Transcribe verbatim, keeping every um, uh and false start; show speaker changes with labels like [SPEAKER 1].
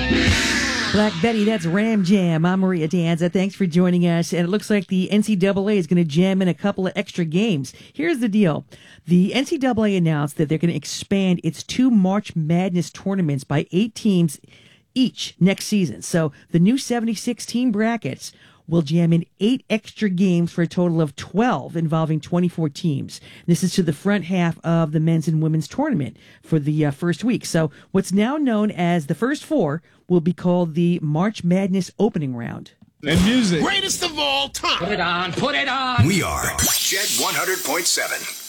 [SPEAKER 1] Black Betty, that's Ram Jam. I'm Maria Danza. Thanks for joining us. And it looks like the N C double A is going to jam in a couple of extra games. Here's the deal. The N C double A announced that they're going to expand its two March Madness tournaments by eight teams each next season. So the new seventy-six team brackets will jam in eight extra games for a total of twelve involving twenty-four teams. This is to the front half of the men's and women's tournament for the uh, first week. So what's now known as the first four will be called the March Madness opening round.
[SPEAKER 2] And music.
[SPEAKER 3] Greatest of all time.
[SPEAKER 4] Put it on, put it on.
[SPEAKER 5] We are Jet one hundred point seven.